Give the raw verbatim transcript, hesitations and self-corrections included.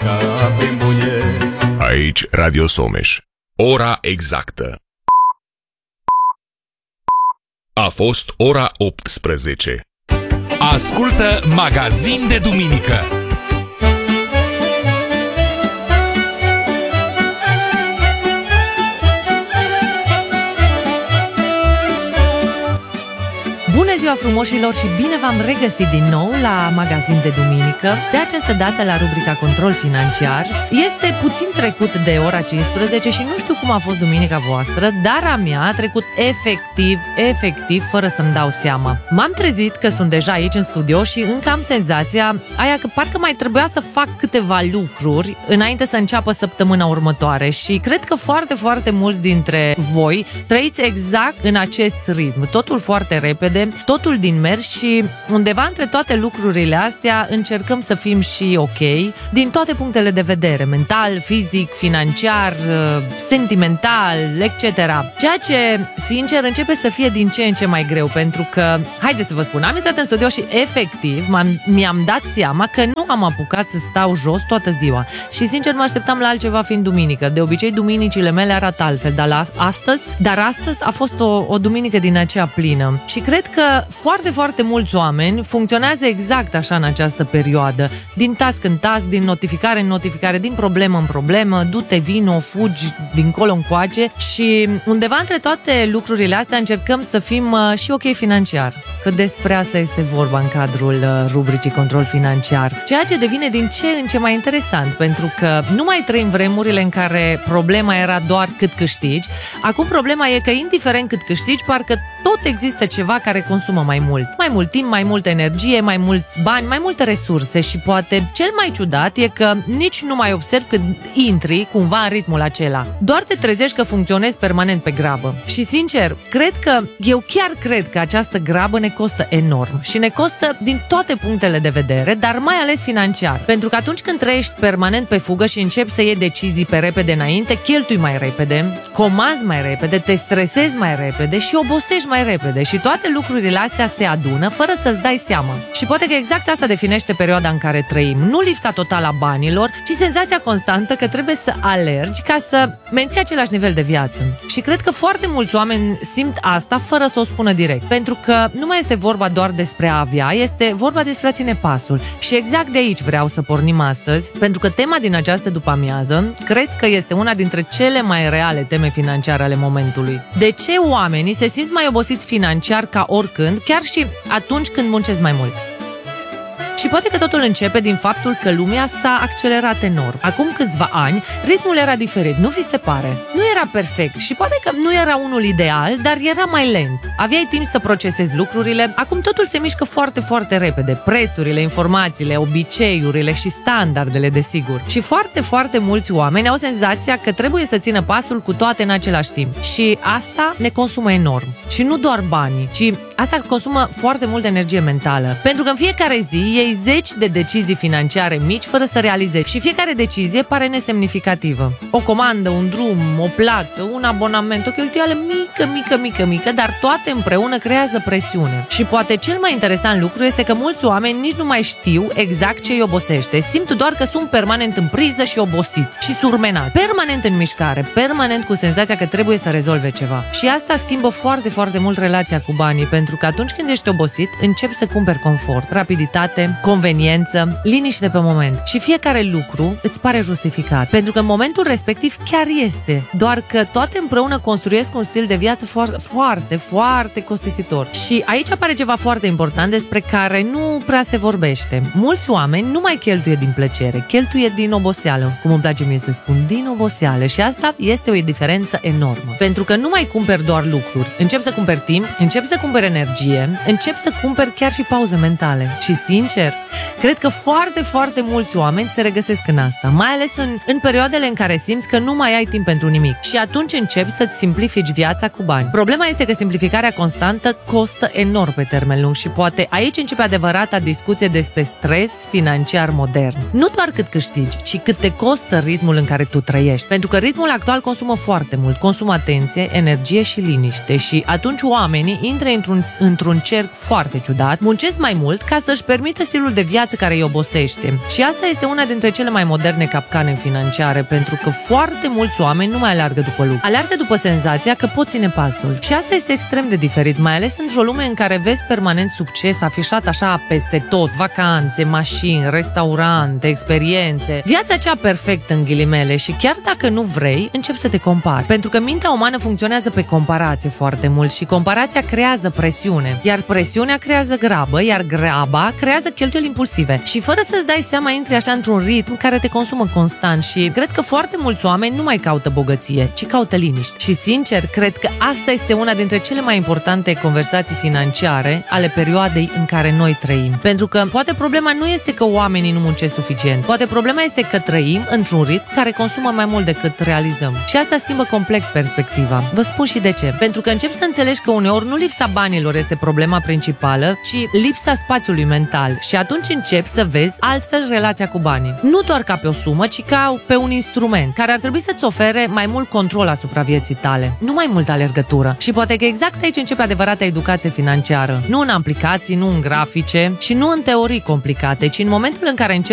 ca prin bunie. Aici Radio Someș. Ora exactă a fost ora optsprezece. Ascultă Magazin de Duminică. Bună ziua frumoșilor și bine v-am regăsit din nou la Magazin de Duminică. De această dată la rubrica Control Financiar. Este puțin trecut de ora cincisprezece și nu știu cum a fost duminica voastră, dar a mea a trecut efectiv, efectiv, fără să-mi dau seama. M-am trezit că sunt deja aici în studio și încă am senzația aia că parcă mai trebuia să fac câteva lucruri înainte să înceapă săptămâna următoare și cred că foarte, foarte mulți dintre voi trăiți exact în acest ritm. Totul foarte repede, totul din mers și undeva între toate lucrurile astea încercăm să fim și ok din toate punctele de vedere, mental, fizic, financiar, sentimental, et cetera. Ceea ce, sincer, începe să fie din ce în ce mai greu, pentru că, haideți să vă spun, am intrat în studio și efectiv m-am, mi-am dat seama că nu am apucat să stau jos toată ziua și, sincer, mă așteptam la altceva fiind duminică. De obicei, duminicile mele arată altfel, dar la astăzi, dar astăzi a fost o, o duminică din aceea plină și cred că foarte, foarte mulți oameni funcționează exact așa în această perioadă. Din task în task, din notificare în notificare, din problemă în problemă, du-te, vino, fugi dincolo încoace și undeva între toate lucrurile astea încercăm să fim uh, și ok financiar. Că despre asta este vorba în cadrul uh, rubricii Control Financiar. Ceea ce devine din ce în ce mai interesant, pentru că nu mai trăim vremurile în care problema era doar cât câștigi. Acum problema e că indiferent cât câștigi, parcă tot există ceva care consumă mai mult. Mai mult timp, mai multă energie, mai mulți bani, mai multe resurse și poate cel mai ciudat e că nici nu mai observi când intri cumva în ritmul acela. Doar te trezești că funcționezi permanent pe grabă. Și sincer, cred că, eu chiar cred că această grabă ne costă enorm și ne costă din toate punctele de vedere, dar mai ales financiar. Pentru că atunci când trăiești permanent pe fugă și începi să iei decizii pe repede înainte, cheltui mai repede, comanzi mai repede, te stresezi mai repede și obosești mai repede și toate lucrurile astea se adună fără să-ți dai seama. Și poate că exact asta definește perioada în care trăim. Nu lipsa totală a banilor, ci senzația constantă că trebuie să alergi ca să menții același nivel de viață. Și cred că foarte mulți oameni simt asta fără să o spună direct. Pentru că nu mai este vorba doar despre a avea, este vorba despre a ține pasul. Și exact de aici vreau să pornim astăzi, pentru că tema din această după-amiază cred că este una dintre cele mai reale teme financiare ale momentului. De ce oamenii se simt mai obosiți financiar ca oricând, chiar și atunci când muncesc mai mult? Și poate că totul începe din faptul că lumea s-a accelerat enorm. Acum câțiva ani, ritmul era diferit, nu vi se pare? Nu era perfect și poate că nu era unul ideal, dar era mai lent. Aveai timp să procesezi lucrurile, acum totul se mișcă foarte, foarte repede. Prețurile, informațiile, obiceiurile și standardele, desigur. Și foarte, foarte mulți oameni au senzația că trebuie să țină pasul cu toate în același timp. Și asta ne consumă enorm. Și nu doar banii, ci asta consumă foarte multă energie mentală. Pentru că în fiecare zi iei zeci de decizii financiare mici fără să realizezi și fiecare decizie pare nesemnificativă. O comandă, un drum, o plată, un abonament, o cheltuială mică, mică, mică, mică, dar toate împreună creează presiune. Și poate cel mai interesant lucru este că mulți oameni nici nu mai știu exact ce îi obosește. Simt doar că sunt permanent în priză și obosiți și surmenați, permanent în mișcare, permanent cu senzația că trebuie să rezolve ceva. Și asta schimbă foarte, foarte mult relația cu banii, pentru că atunci când ești obosit, începi să cumperi confort, rapiditate, conveniență, liniște pe moment și fiecare lucru îți pare justificat, pentru că în momentul respectiv chiar este, doar că toate împreună construiesc un stil de viață foarte, foarte, foarte costisitor. Și aici apare ceva foarte important despre care nu prea se vorbește. Mulți oameni nu mai cheltuie din plăcere, cheltuie din oboseală, cum îmi place mie să spun, din oboseală, și asta este o diferență enormă, pentru că nu mai cumperi doar lucruri, începi să cumperi timp, începi să cumperi energie, începi să cumperi chiar și pauze mentale. Și sincer, cred că foarte, foarte mulți oameni se regăsesc în asta, mai ales în, în perioadele în care simți că nu mai ai timp pentru nimic și atunci începi să-ți simplifici viața cu bani. Problema este că simplificarea constantă costă enorm pe termen lung și poate aici începe adevărata discuție despre stres financiar modern. Nu doar cât câștigi, ci cât te costă ritmul în care tu trăiești, pentru că ritmul actual consumă foarte mult, consumă atenție, energie și liniște și atunci oamenii intră într-un sunt într-un cerc foarte ciudat, muncesc mai mult ca să-și permită stilul de viață care îi obosește. Și asta este una dintre cele mai moderne capcane financiare, pentru că foarte mulți oameni nu mai aleargă după lucru. Aleargă după senzația că pot ține pasul. Și asta este extrem de diferit, mai ales într-o lume în care vezi permanent succes afișat așa peste tot, vacanțe, mașini, restaurante, experiențe, viața aceea perfectă în ghilimele și chiar dacă nu vrei, începi să te compari. Pentru că mintea umană funcționează pe comparație foarte mult și comparația creează presiune, iar presiunea creează grabă, iar graba creează cheltuieli impulsive. Și fără să-ți dai seama, intri așa într-un ritm care te consumă constant și cred că foarte mulți oameni nu mai caută bogăție, ci caută liniște. Și sincer, cred că asta este una dintre cele mai importante conversații financiare ale perioadei în care noi trăim. Pentru că poate problema nu este că oamenii nu muncesc suficient, poate problema este că trăim într-un ritm care consumă mai mult decât realizăm. Și asta schimbă complet perspectiva. Vă spun și de ce. Pentru că începi să înțelegi că uneori nu lipsa banilor este problema principală, ci lipsa spațiului mental. Și atunci începi să vezi altfel relația cu banii. Nu doar ca pe o sumă, ci ca pe un instrument care ar trebui să-ți ofere mai mult control asupra vieții tale. Nu mai multă alergătură. Și poate că exact aici începe adevărata educație financiară. Nu în aplicații, nu în grafice și nu în teorii complicate, ci în momentul în care începi